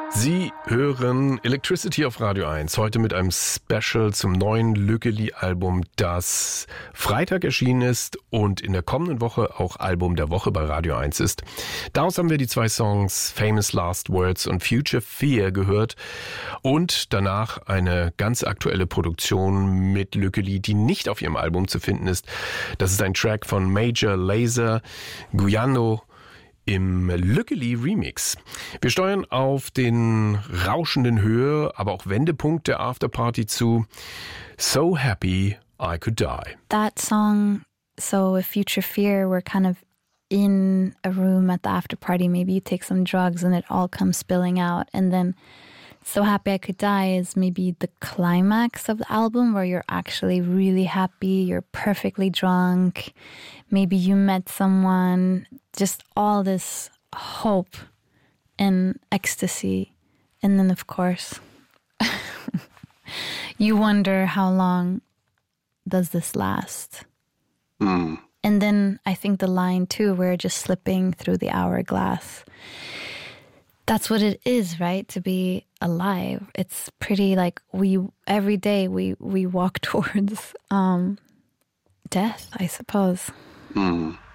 Sie hören Electricity auf Radio 1, heute mit einem Special zum neuen Lückeli-Album, das Freitag erschienen ist und in der kommenden Woche auch Album der Woche bei Radio 1 ist. Daraus haben wir die 2 Songs Famous Last Words und Future Fear gehört und danach eine ganz aktuelle Produktion mit Lückeli, die nicht auf ihrem Album zu finden ist. Das ist ein Track von Major Lazer, Guyano, im Lückeli Remix. Wir steuern auf den rauschenden Höhe, aber auch Wendepunkt der Afterparty zu. So Happy I Could Die. That song, so with Future Fear, we're kind of in a room at the afterparty. Maybe you take some drugs and it all comes spilling out. And then So Happy I Could Die is maybe the climax of the album where you're actually really happy, you're perfectly drunk, maybe you met someone, just all this hope and ecstasy. And then, of course, you wonder how long does this last? And then I think the line, too, we're just slipping through the hourglass. That's what it is, right? To be alive. It's pretty like every day we walk towards death, I suppose.